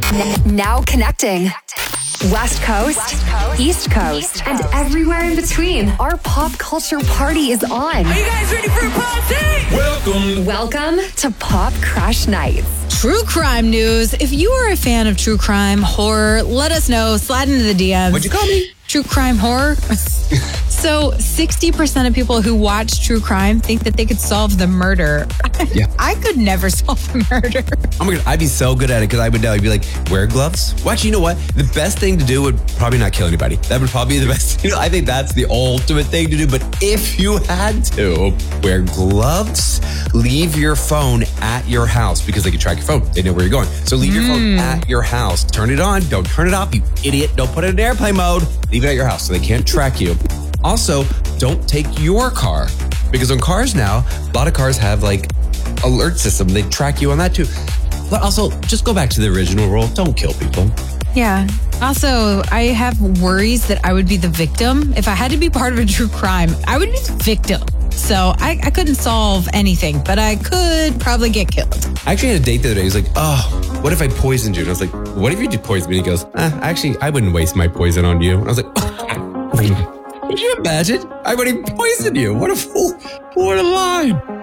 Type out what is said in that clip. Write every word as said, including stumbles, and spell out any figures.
N- now connecting. West Coast, West Coast East, Coast, East Coast, and everywhere in between. Our pop culture party is on. Are you guys ready for a party? Welcome. Welcome to Pop Crush Nights. True crime news. If you are a fan of true crime, horror, let us know. Slide into the D Ms. What'd you call me? True crime horror. So sixty percent of people who watch true crime think that they could solve the murder. Yeah. I could never solve the murder. Oh my God, I'd be so good at it because I would know. I'd be like, wear gloves? Well, actually, you know what? The best thing to do would probably not kill anybody. That would probably be the best. You know, I think that's the ultimate thing to do. But if you had to, wear gloves, leave your phone at your house because they can track your phone. They know where you're going. So leave mm. your phone at your house. Turn it on. Don't turn it off, you idiot. Don't put it in airplane mode. Leave it at your house so they can't track you. Also, don't take your car because on cars now, a lot of cars have like alert system. They track you on that too. But also, just go back to the original rule. Don't kill people. Yeah. Also, I have worries that I would be the victim. If I had to be part of a true crime, I would be the victim. So I, I couldn't solve anything, but I could probably get killed. I actually had a date the other day. He was like, oh, what if I poisoned you? And I was like, what if you did poison me? And he goes, eh, actually, I wouldn't waste my poison on you. And I was like, oh. Could you imagine? I would have poisoned you. What a fool. What a lie.